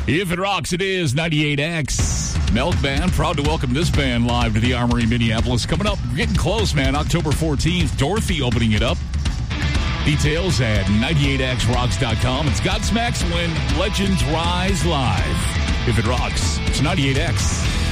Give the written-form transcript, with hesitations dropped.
If it rocks, it is 98X. Milk Band, proud to welcome this band live to the Armory, Minneapolis. Coming up, getting close, man. October 14th, Dorothy opening it up. Details at 98xrocks.com. It's Godsmack's When Legends Rise Live. If it rocks, it's 98X.